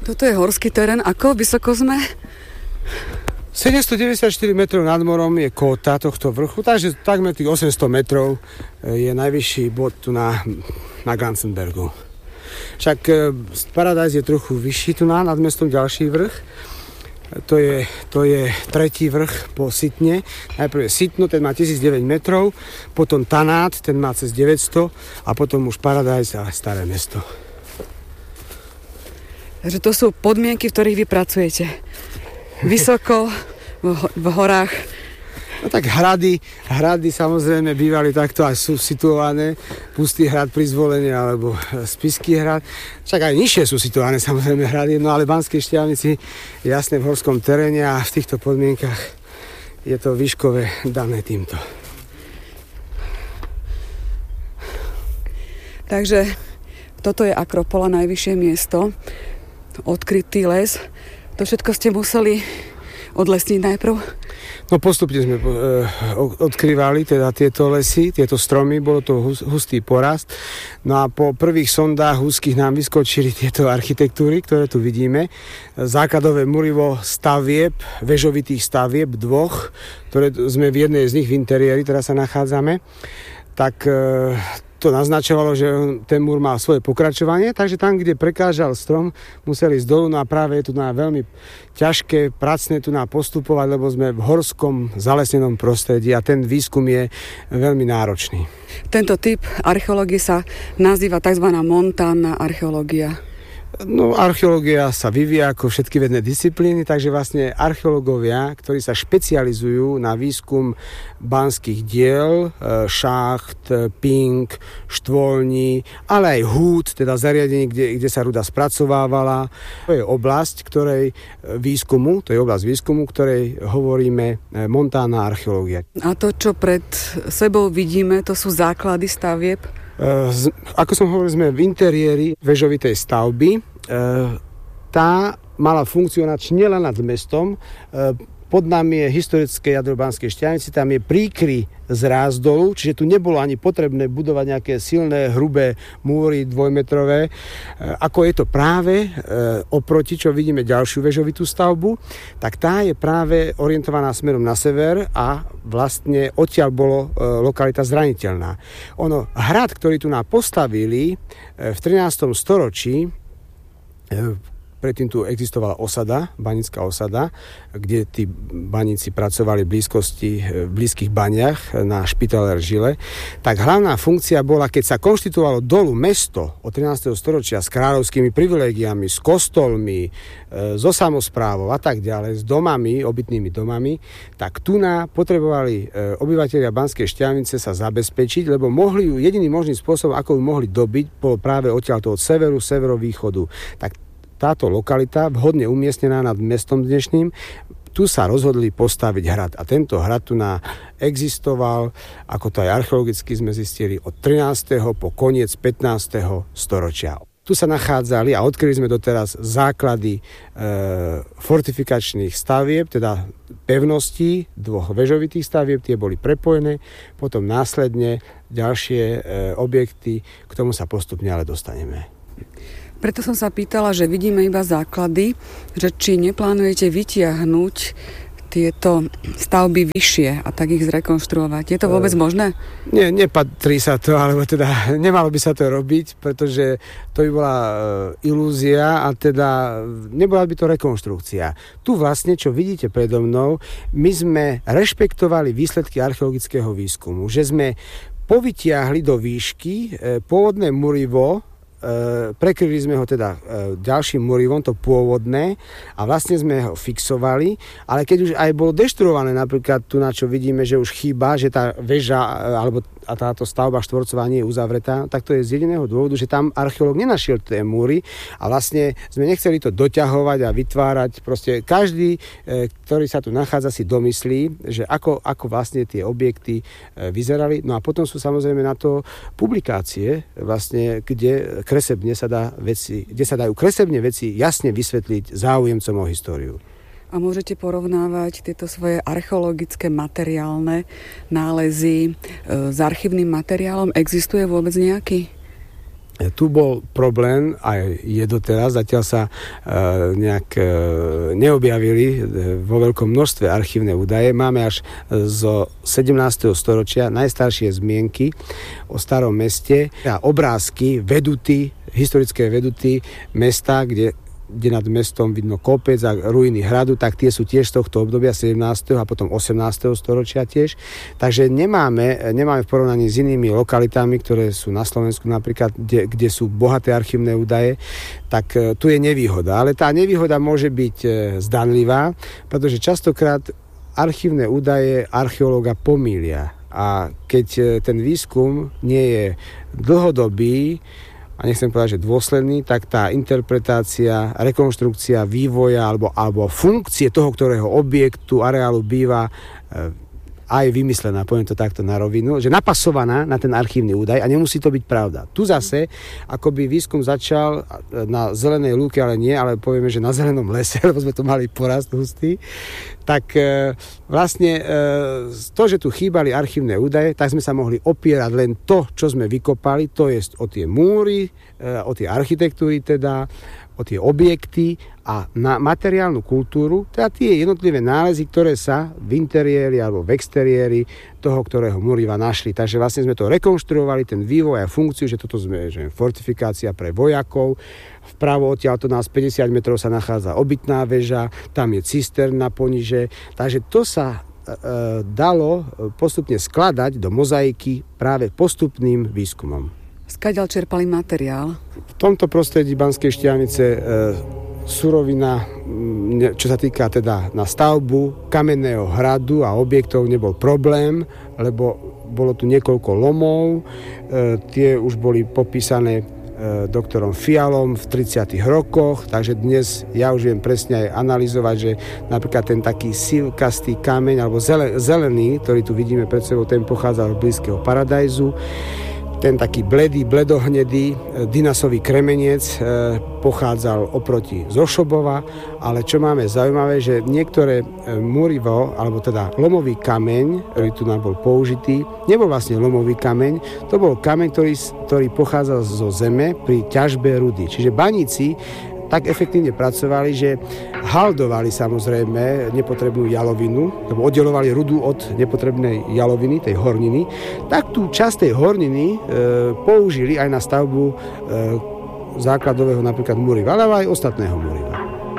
Toto je horský terén. Ako vysoko sme? 794 metrov nad morom je kóta tohto vrchu, takže takmer tých 800 metrov je najvyšší bod tu na Ganzenbergu. Však Paradise je trochu vyšší tu nad mestom, ďalší vrch. To je tretí vrch po Sitne. Najprv je Sitno, ten má 1009 metrov, potom Tanát, ten má cez 900 a potom už Paradise a Staré mesto. Takže to sú podmienky, v ktorých vy pracujete. Vysoko, v horách. No tak hrady samozrejme bývali takto aj sú situované. Pustý hrad pri Zvolenie alebo Spišský hrad. Však aj nižšie sú situované samozrejme hrady, no ale Banskej Štiavnici jasne v horskom teréne a v týchto podmienkach je to výškové dané týmto. Takže toto je Akropola, najvyššie miesto. Odkrytý les. To všetko ste museli odlesniť najprv? No postupne sme odkrývali teda tieto lesy, tieto stromy, bolo to hustý porast. No a po prvých sondách úzkých nám vyskočili tieto architektúry, ktoré tu vidíme. Základové murivo stavieb, väžovitých stavieb, dvoch, ktoré sme v jednej z nich v interiéri, teraz sa nachádzame. Tak to naznačovalo, že ten múr má svoje pokračovanie, takže tam, kde prekážal strom, museli ísť dolu, no a práve je tu na veľmi ťažké, pracné tu na postupovať, lebo sme v horskom zalesnenom prostredí a ten výskum je veľmi náročný. Tento typ archeológie sa nazýva tzv. Montánna archeológia. No, archeológia sa vyvíja ako všetky vedné disciplíny, takže vlastne archeológovia, ktorí sa špecializujú na výskum banských diel, šacht, pink, štvoľní, ale aj húd, teda zariadení, kde sa ruda spracovávala. To je oblasť, ktorej výskumu, ktorej hovoríme montánna archeológia. A to, čo pred sebou vidíme, to sú základy stavieb? Ako som hovoril, sme v interiéri väžovitej stavby. Tá mala funkcionovať nielen nad mestom. Pod nami je historické jadro Banskej Štiavnice, tam je príkry z Rázdolu, čiže tu nebolo ani potrebné budovať nejaké silné, hrubé múry dvojmetrové. Ako je to práve oproti, čo vidíme ďalšiu väžovitú stavbu, tak tá je práve orientovaná smerom na sever a vlastne odtiaľ bolo lokalita zraniteľná. Hrad, ktorý tu nám postavili v 13. storočí, predtým tu existovala osada, banická osada, kde tí baníci pracovali v blízkych baniach na Špitaler Žile. Tak hlavná funkcia bola, keď sa konštituovalo dolu mesto od 13. storočia s kráľovskými privilégiami, s kostolmi, so samosprávou a tak ďalej, s domami, obytnými domami, tak tu potrebovali obyvatelia Banskej Štiavnice sa zabezpečiť, lebo jediný možný spôsob, ako ju mohli dobiť, bol práve odtiaľto od severu, severovýchodu. Tak táto lokalita, vhodne umiestnená nad mestom dnešným, tu sa rozhodli postaviť hrad. A tento hrad tu existoval, ako to aj archeologicky sme zistili, od 13. po koniec 15. storočia. Tu sa nachádzali a odkryli sme doteraz základy fortifikačných stavieb, teda pevností, dvoch väžovitých stavieb, tie boli prepojené, potom následne ďalšie objekty, k tomu sa postupne ale dostaneme. Preto som sa pýtala, že vidíme iba základy, že či neplánujete vytiahnuť tieto stavby vyššie a tak ich zrekonštruovať. Je to vôbec možné? Nie, nepatrí sa to, alebo teda nemalo by sa to robiť, pretože to by bola ilúzia a teda nebola by to rekonštrukcia. Tu vlastne, čo vidíte predo mnou, my sme rešpektovali výsledky archeologického výskumu, že sme povytiahli do výšky pôvodné murivo, prekryli sme ho teda ďalším murivom, to pôvodné, a vlastne sme ho fixovali, ale keď už aj bolo deštruované, napríklad tu na čo vidíme, že už chýba, že tá väža alebo a táto stavba štvorcová nie je uzavretá, tak to je z jediného dôvodu, že tam archeológ nenašiel tie múry a vlastne sme nechceli to doťahovať a vytvárať. Proste každý, ktorý sa tu nachádza, si domyslí, že ako vlastne tie objekty vyzerali. No a potom sú samozrejme na to publikácie, vlastne, kde sa dajú kresebne veci jasne vysvetliť záujemcom o históriu. A môžete porovnávať tieto svoje archeologické materiálne nálezy s archívnym materiálom? Existuje vôbec nejaký? Tu bol problém, aj je doteraz, zatiaľ sa nejak neobjavili vo veľkom množstve archívne údaje. Máme až zo 17. storočia najstaršie zmienky o starom meste a obrázky historické veduty mesta, kde nad mestom vidno kopec a ruiny hradu, tak tie sú tiež z tohto obdobia 17. a potom 18. storočia tiež. Takže nemáme v porovnaní s inými lokalitami, ktoré sú na Slovensku napríklad, kde sú bohaté archívne údaje, tak tu je nevýhoda. Ale tá nevýhoda môže byť zdanlivá, pretože častokrát archívne údaje archeológa pomýlia. A keď ten výskum nie je dlhodobý, a nechcem povedať, že dôsledný, tak tá interpretácia, rekonštrukcia vývoja alebo funkcie toho, ktorého objektu, areálu býva aj vymyslená, poviem to takto na rovinu, že napasovaná na ten archívny údaj a nemusí to byť pravda. Tu zase, akoby výskum začal na zelenej lúke, ale nie, ale povieme, že na zelenom lese, lebo sme to mali porast hustý, tak vlastne to, že tu chýbali archívne údaje, tak sme sa mohli opierať len to, čo sme vykopali, to je o tie múry, o tie architektúry teda, o tie objekty a na materiálnu kultúru, teda tie jednotlivé nálezy, ktoré sa v interiéri alebo v exteriéri toho, ktorého múriva našli. Takže vlastne sme to rekonštruovali, ten vývoj a funkciu, že toto sme fortifikácia pre vojakov, vpravo odtiaľto nás 50 metrov sa nachádza obytná väža, tam je cisterna poniže, takže to sa dalo postupne skladať do mozaiky práve postupným výskumom. Skadiaľ čerpali materiál? V tomto prostredí Banskej Štiavnice surovina, čo sa týka teda na stavbu kamenného hradu a objektov, nebol problém, lebo bolo tu niekoľko lomov, tie už boli popísané doktorom Fialom v 30. rokoch, takže dnes ja už viem presne aj analyzovať, že napríklad ten taký silkastý kameň alebo zelený, ktorý tu vidíme pred sebou, ten pochádzal z blízkeho Paradajzu. Ten taký bledohnedý dynasový kremenec pochádzal oproti zo Šobova, ale čo máme zaujímavé, že niektoré múrivo, alebo teda lomový kameň, ktorý tu nám bol použitý, nebol vlastne lomový kameň, to bol kameň, ktorý pochádzal zo zeme pri ťažbe rudy. Čiže baníci tak efektívne pracovali, že haldovali samozrejme nepotrebnú jalovinu, lebo oddelovali rudu od nepotrebnej jaloviny, tej horniny, tak tú časť tej horniny použili aj na stavbu základového napríklad múriva, ale aj ostatného múriva.